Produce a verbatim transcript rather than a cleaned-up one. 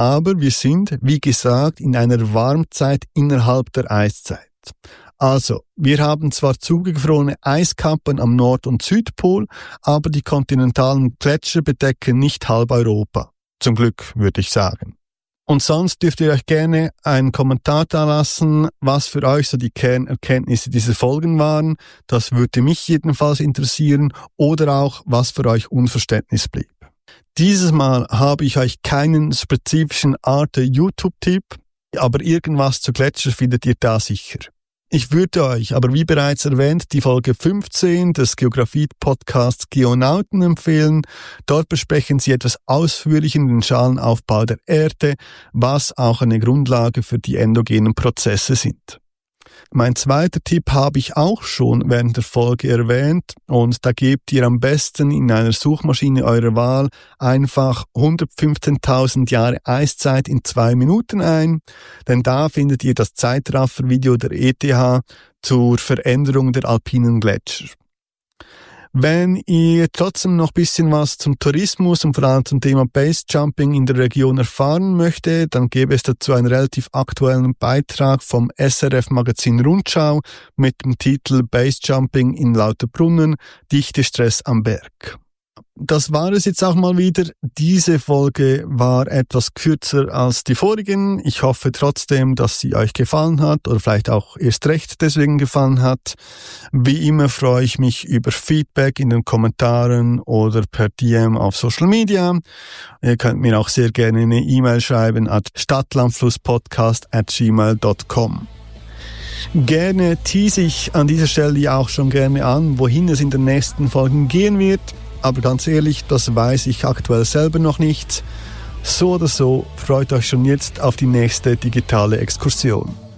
aber wir sind, wie gesagt, in einer Warmzeit innerhalb der Eiszeit. Also, wir haben zwar zugefrorene Eiskappen am Nord- und Südpol, aber die kontinentalen Gletscher bedecken nicht halb Europa. Zum Glück, würde ich sagen. Und sonst dürft ihr euch gerne einen Kommentar da lassen, was für euch so die Kernerkenntnisse dieser Folgen waren. Das würde mich jedenfalls interessieren. Oder auch, was für euch Unverständnis blieb. Dieses Mal habe ich euch keinen spezifischen Arte-YouTube-Tipp, aber irgendwas zu Gletscher findet ihr da sicher. Ich würde euch aber, wie bereits erwähnt, die Folge fünfzehn des Geographie-Podcasts Geonauten empfehlen. Dort besprechen sie etwas ausführlicher den Schalenaufbau der Erde, was auch eine Grundlage für die endogenen Prozesse sind. Mein zweiter Tipp habe ich auch schon während der Folge erwähnt und da gebt ihr am besten in einer Suchmaschine eurer Wahl einfach hundertfünfzehntausend Jahre Eiszeit in zwei Minuten ein, denn da findet ihr das Zeitraffer-Video der E T H zur Veränderung der alpinen Gletscher. Wenn ihr trotzdem noch ein bisschen was zum Tourismus und vor allem zum Thema Basejumping in der Region erfahren möchtet, dann gäbe es dazu einen relativ aktuellen Beitrag vom S R F-Magazin Rundschau mit dem Titel Basejumping in Lauterbrunnen, Dichtestress am Berg. Das war es jetzt auch mal wieder. Diese Folge war etwas kürzer als die vorigen. Ich hoffe trotzdem, dass sie euch gefallen hat oder vielleicht auch erst recht deswegen gefallen hat. Wie immer freue ich mich über Feedback in den Kommentaren oder per D M auf Social Media. Ihr könnt mir auch sehr gerne eine E-Mail schreiben at stadtlandflusspodcast at gmail dot com. Gerne tease ich an dieser Stelle ja auch schon gerne an, wohin es in den nächsten Folgen gehen wird. Aber ganz ehrlich, das weiß ich aktuell selber noch nicht. So oder so, freut euch schon jetzt auf die nächste digitale Exkursion.